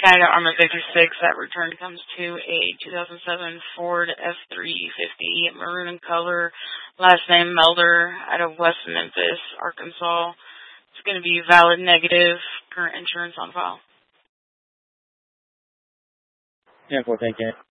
Canada Armor Victor 6, that return comes to a 2007 Ford F-350, maroon in color, last name Melder, out of West Memphis, Arkansas. It's going to be valid negative, current insurance on file. Yeah, thank you.